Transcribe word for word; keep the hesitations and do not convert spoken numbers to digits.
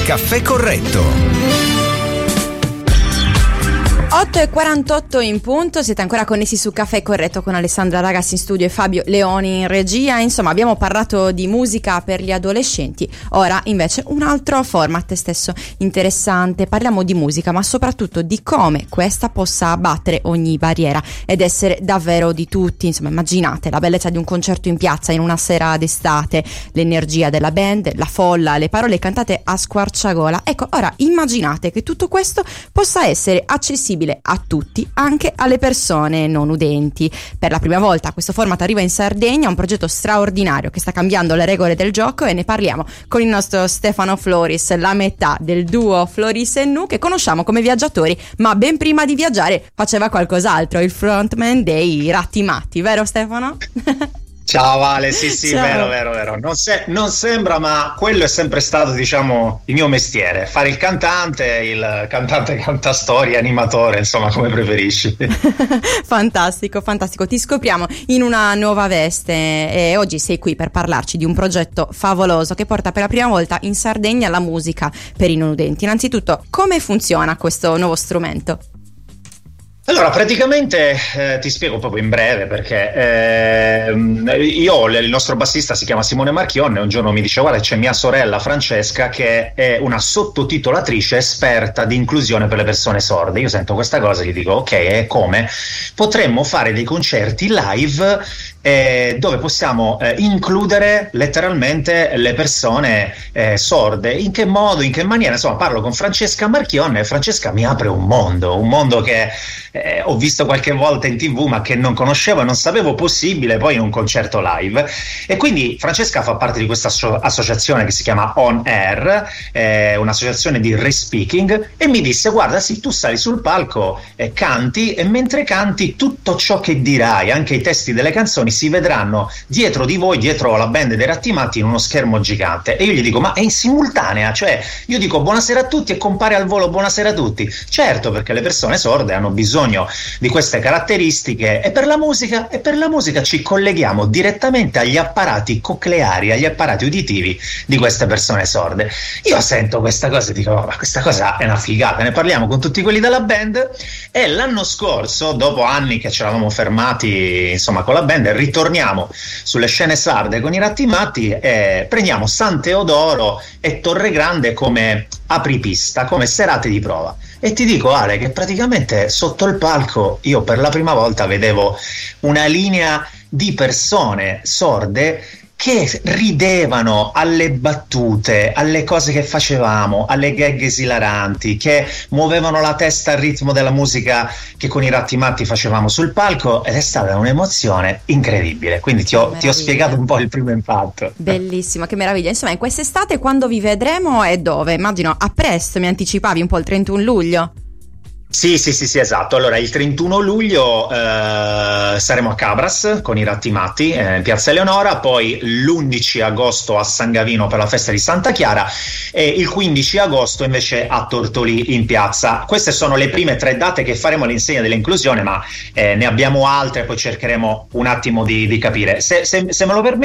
Caffè Corretto. otto e quarantotto in punto, siete ancora connessi su Caffè Corretto con Alessandra Ragazzi in studio e Fabio Leoni in regia. Insomma, abbiamo parlato di musica per gli adolescenti, ora invece un altro format stesso interessante. Parliamo di musica, ma soprattutto di come questa possa abbattere ogni barriera ed essere davvero di tutti. Insomma, immaginate la bellezza di un concerto in piazza in una sera d'estate, l'energia della band, la folla, le parole cantate a squarciagola. Ecco, ora immaginate che tutto questo possa essere accessibile a tutti, anche alle persone non udenti. Per la prima volta questo format arriva in Sardegna, un progetto straordinario che sta cambiando le regole del gioco, e ne parliamo con il nostro Stefano Floris, la metà del duo Floris e Nu, che conosciamo come viaggiatori, ma ben prima di viaggiare faceva qualcos'altro, il frontman dei Ratti Matti, vero Stefano? Ciao Vale, sì sì, Ciao. vero vero vero, non, se- non sembra, ma quello è sempre stato, diciamo, il mio mestiere, fare il cantante, il cantante cantastorie, animatore, insomma, come preferisci. Fantastico, fantastico, ti scopriamo in una nuova veste e oggi sei qui per parlarci di un progetto favoloso che porta per la prima volta in Sardegna la musica per i non udenti. Innanzitutto, come funziona questo nuovo strumento? Allora, praticamente eh, ti spiego proprio in breve, perché eh, io, il nostro bassista si chiama Simone Marchionne, un giorno mi dice: guarda, c'è mia sorella Francesca che è una sottotitolatrice esperta di inclusione per le persone sorde. Io sento questa cosa e gli dico: ok, e come? Potremmo fare dei concerti live eh, dove possiamo eh, includere letteralmente le persone eh, sorde. In che modo, in che maniera? Insomma, parlo con Francesca Marchionne e Francesca mi apre un mondo, un mondo che Eh, ho visto qualche volta in tv ma che non conoscevo e non sapevo possibile poi in un concerto live. E quindi Francesca fa parte di questa asso- associazione che si chiama On Air, eh, un'associazione di re-speaking, e mi disse: guarda, sì, tu sali sul palco e canti, e mentre canti tutto ciò che dirai, anche i testi delle canzoni, si vedranno dietro di voi, dietro la band dei Ratti Matti, in uno schermo gigante. E io gli dico: ma è in simultanea? Cioè, io dico buonasera a tutti e compare al volo buonasera a tutti. Certo, perché le persone sorde hanno bisogno di queste caratteristiche, e per la musica e per la musica ci colleghiamo direttamente agli apparati cocleari, agli apparati uditivi di queste persone sorde. Io sento questa cosa e dico: oh, ma questa cosa è una figata. Ne parliamo con tutti quelli della band, e l'anno scorso, dopo anni che ci eravamo fermati insomma con la band, ritorniamo sulle scene sarde con i Ratti Matti e prendiamo San Teodoro e Torregrande come apripista, come serate di prova. E ti dico, Ale, che praticamente sotto il palco io per la prima volta vedevo una linea di persone sorde che ridevano alle battute, alle cose che facevamo, alle gag esilaranti, che muovevano la testa al ritmo della musica che con i Ratti Matti facevamo sul palco, ed è stata un'emozione incredibile. Quindi ti ho, ti ho spiegato un po' il primo impatto. Bellissimo, che meraviglia. Insomma, in quest'estate quando vi vedremo e dove? Immagino a presto, mi anticipavi un po' il trentuno luglio. Sì, sì, sì, sì, esatto. Allora, il trentuno luglio eh, saremo a Cabras con i Ratti Matti eh, in Piazza Eleonora, poi l'undici agosto a San Gavino per la festa di Santa Chiara, e il quindici agosto invece a Tortolì in piazza. Queste sono le prime tre date che faremo all'insegna dell'inclusione, ma eh, ne abbiamo altre, poi cercheremo un attimo di, di capire. Se, se, se me lo permetti,